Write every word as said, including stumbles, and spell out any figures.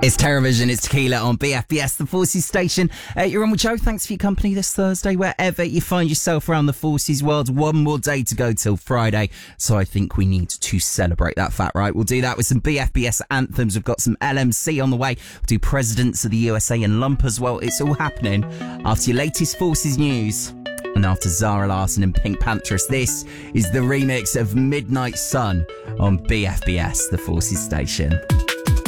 It's TerraVision, it's Tequila on B F B S, the Forces station. Uh, you're on with Joe. Thanks for your company this Thursday, wherever you find yourself around the Forces world. One more day to go till Friday, so I think we need to celebrate that fact, right? We'll do that with some B F B S anthems. We've got some L M C on the way. We'll do Presidents of the U S A and Lump as well. It's all happening after your latest Forces news. And after Zara Larsson and Pink Panthers, this is the remix of Midnight Sun on B F B S, the Forces station.